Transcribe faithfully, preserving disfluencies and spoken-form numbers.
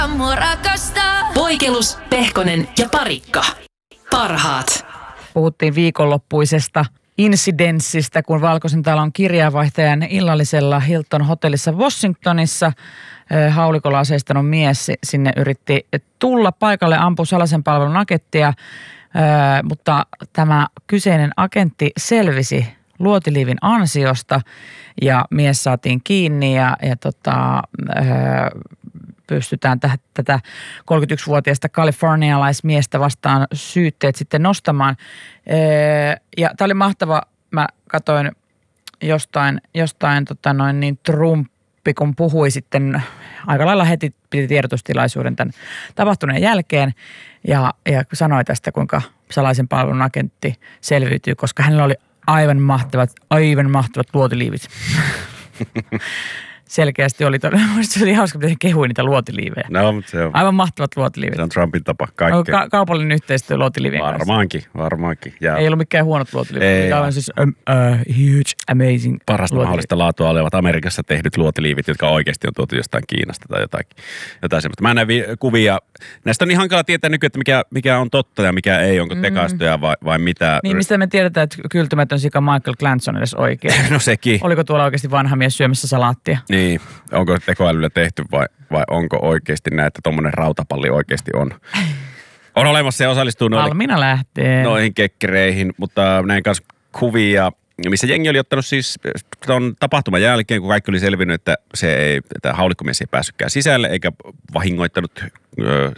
Mua rakastaa. Voikelus, Pehkonen ja Parikka. Parhaat. Puhuttiin viikonloppuisesta insidenssistä, kun Valkoisen talon kirjeenvaihtajan illallisella Hilton hotellissa Washingtonissa haulikolla aseistanut mies sinne yritti tulla paikalle, ampui salaisen palvelun agenttia, mutta tämä kyseinen agentti selvisi luotiliivin ansiosta ja mies saatiin kiinni ja, ja tota, pystytään täh, tätä kolmekymmentäyksivuotiaista kalifornialaismiestä vastaan syytteet sitten nostamaan. Ja tämä oli mahtava, mä katsoin jostain, jostain tota noin niin Trumpi, kun puhui sitten aika lailla heti piti tiedotustilaisuuden tämän tapahtuneen jälkeen ja, ja sanoi tästä, kuinka salaisen palvelun agentti selviytyy, koska hänellä oli aivan mahtavat, aivan mahtavat luotiliivit. Selkeästi oli, se oli hauska, miten kehui niitä luotiliivejä. No, mutta se on. Aivan mahtavat luotiliivit. Se on Trumpin tapa kaikkea. Ka- kaupallinen yhteistyö luotiliivien kanssa. Varmaankin, varmaankin. Ja ei ollut mikään huonot luotiliivit. Ei. Aivan siis um, uh, huge, amazing. Parasta mahdollista laatua olevat Amerikassa tehdyt luotiliivit, jotka oikeasti on tuotu jostain Kiinasta tai jotain, jotain semmoista. Mä näen vi- kuvia. Näistä on niin hankala tietää nykyään, että mikä, mikä on totta ja mikä ei. Onko tekaistuja vai, vai mitä. Niin, mistä me tiedetään, että kyltymätön sika Michael Clanson edes oikein. No sekin. Oliko tuolla oikeasti vanha mies syömässä salaattia? Niin, onko tekoälyllä tehty vai, vai onko oikeasti näin, että tommonen rautapalli oikeasti on. On olemassa ja osallistuu noihin, Valmiina lähtee. noihin kekkereihin, mutta näin kanssa kuvia, missä jengi oli ottanut siis ton tapahtuman jälkeen, kun kaikki oli selvinnyt, että se ei, että haulikkomies ei päässytkään sisälle eikä vahingoittanut ö,